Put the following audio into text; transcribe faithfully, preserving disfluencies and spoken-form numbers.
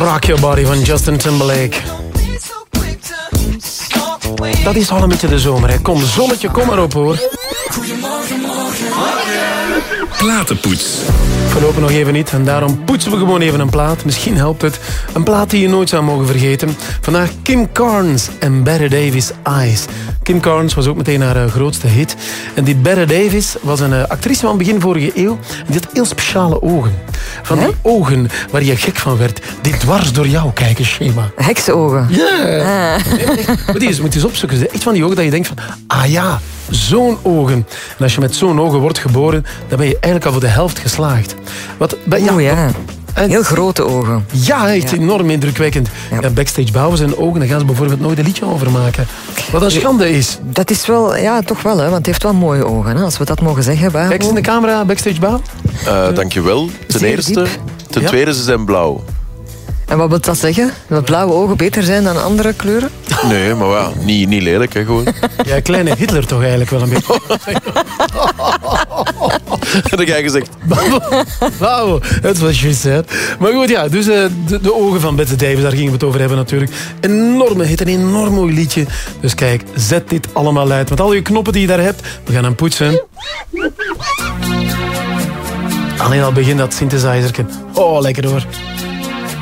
Rock Your Body van Justin Timberlake. Dat is al een beetje de zomer, hè. Kom, zonnetje, kom maar op, hoor. Goedemorgen, morgen. Platenpoets. Voorlopig nog even niet en daarom poetsen we gewoon even een plaat. Misschien helpt het. Een plaat die je nooit zou mogen vergeten. Vandaag Kim Carnes en Bette Davis, Eyes. Kim Carnes was ook meteen haar uh, grootste hit. En die Bette Davis was een uh, actrice van begin vorige eeuw. En die had heel speciale ogen. Van die ogen waar je gek van werd. Die dwars door jou kijken, Shema. Heksenogen. Ja. Yeah. Ah. Maar die is, moet je eens opzoeken. Echt van die ogen dat je denkt van... Ah ja, zo'n ogen. En als je met zo'n ogen wordt geboren, dan ben je eigenlijk al voor de helft geslaagd. Wat, ja, Oeh ja. Heel grote ogen. Ja, echt ja. enorm indrukwekkend. Ja. Ja, backstage behalve zijn ogen, daar gaan ze bijvoorbeeld nooit een liedje over maken. Wat een schande is. Dat is wel, ja, toch wel, hè, want het heeft wel mooie ogen, hè, als we dat mogen zeggen. Bavo. Kijk eens in de camera, backstage Bao. Uh, dankjewel. Ten Zeer eerste. diep. Ten Ja. tweede, ze zijn blauw. En wat wil dat zeggen? Dat blauwe ogen beter zijn dan andere kleuren? Nee, maar ja, niet, niet lelijk, hè, gewoon. Ja, kleine Hitler toch eigenlijk wel een beetje. Dat heb jij gezegd. Wauw, het was juist, hè. Maar goed, ja, dus uh, de, de ogen van Bette Davis, daar gingen we het over hebben natuurlijk. Enorme hit, een enorm mooi liedje. Dus kijk, zet dit allemaal uit. Met al je knoppen die je daar hebt, we gaan hem poetsen. Alleen al begin dat synthesizerken. Oh, lekker hoor.